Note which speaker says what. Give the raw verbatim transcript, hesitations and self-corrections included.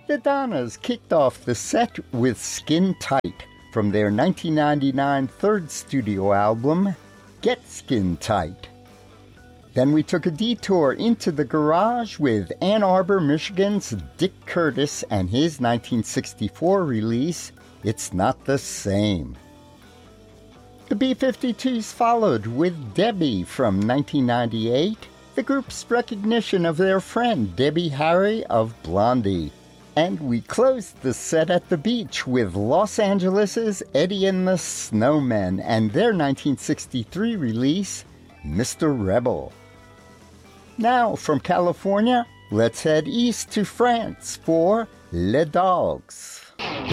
Speaker 1: The Donnas kicked off the set with Skin Tight from their nineteen ninety-nine third studio album, Get Skin Tight. Then we took a detour into the garage with Ann Arbor, Michigan's Dick Curtis and his nineteen sixty-four release, It's Not the Same. The B fifty-twos followed with Debbie from nineteen ninety-eight, the group's recognition of their friend Debbie Harry of Blondie. And we closed the set at the beach with Los Angeles' Eddie and the Snowmen and their nineteen sixty-three release, Mister Rebel. Now, from California, let's head east to France for Les Dogs.